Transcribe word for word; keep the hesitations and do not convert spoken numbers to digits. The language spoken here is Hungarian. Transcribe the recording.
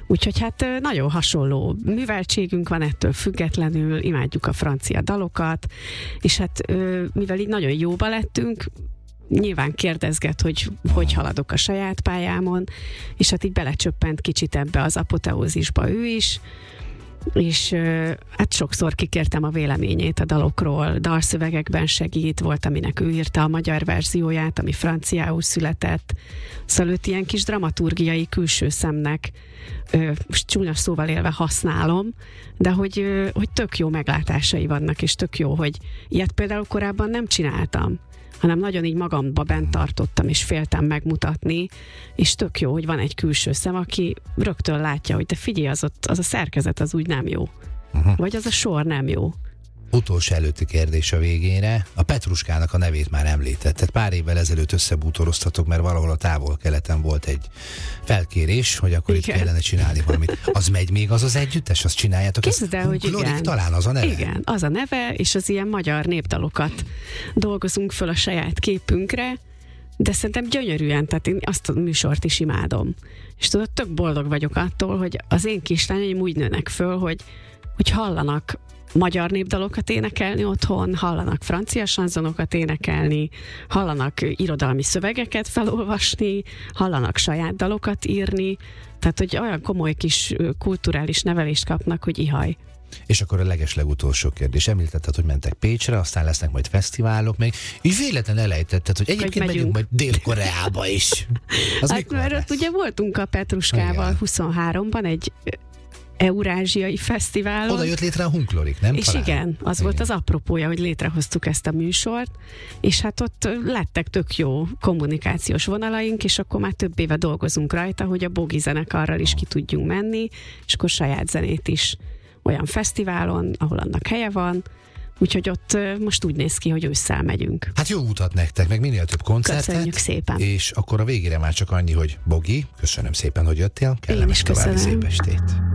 Úgyhogy hát nagyon hasonló műveltségünk van ettől függetlenül, imádjuk a francia dalokat, és hát mivel így nagyon jóba lettünk, nyilván kérdezget, hogy hogy haladok a saját pályámon, és hát így belecsöppent kicsit ebbe az apoteózisba ő is, és hát sokszor kikértem a véleményét a dalokról, dalszövegekben segít, volt, aminek ő írta a magyar verzióját, ami franciául született, szóval őt ilyen kis dramaturgiai külső szemnek, most csúnya szóval élve használom, de hogy, hogy tök jó meglátásai vannak, és tök jó, hogy ilyet például korábban nem csináltam, hanem nagyon így magamba bent tartottam, és féltem megmutatni, és tök jó, hogy van egy külső szem, aki rögtön látja, hogy de figyelj, az, ott, az a szerkezet az úgy nem jó. Uh-huh. Vagy az a sor nem jó. Utolsó előtti kérdés a végére. A Petruskának a nevét már említett. Pár évvel ezelőtt összebútoroztatok, mert valahol a távol-keleten volt egy felkérés, hogy akkor igen, itt kellene csinálni valamit. Az megy még az az együttes? Azt csináljátok? Képzeld el, hogy igen. Talán az a neve? Igen, az a neve, és az ilyen magyar népdalokat dolgozunk föl a saját képünkre, de szerintem gyönyörűen, tehát én azt a műsort is imádom. És tudod, tök boldog vagyok attól, hogy az én kislányaim úgy nőnek föl, hogy, hogy hallanak magyar népdalokat énekelni otthon, hallanak francia sanzonokat énekelni, hallanak irodalmi szövegeket felolvasni, hallanak saját dalokat írni, tehát hogy olyan komoly kis kulturális nevelést kapnak, hogy ihaj. És akkor a legeslegutolsó kérdés. Említetted, hogy mentek Pécsre, aztán lesznek majd fesztiválok még, és véletlen elejtetted, hogy egyébként hogy megyünk majd Dél-Koreába is. Az hát mert ott ugye voltunk a Petruskával igen, huszonháromban egy eurázsiai fesztiválon. Oda jött létre a Hunklorik, nem? És talán? Igen, az igen, volt az apropója, hogy létrehoztuk ezt a műsort, és hát ott lettek tök jó kommunikációs vonalaink, és akkor már több éve dolgozunk rajta, hogy a Bogi zenekarral is ki tudjunk menni, és akkor saját zenét is olyan fesztiválon, ahol annak helye van, úgyhogy ott most úgy néz ki, hogy ősszel megyünk. Hát jó utat nektek, meg minél több koncertet. Köszönjük szépen. És akkor a végére már csak annyi, hogy Bogi, köszönöm szépen, hogy jöttél. Kellemes további szép estét.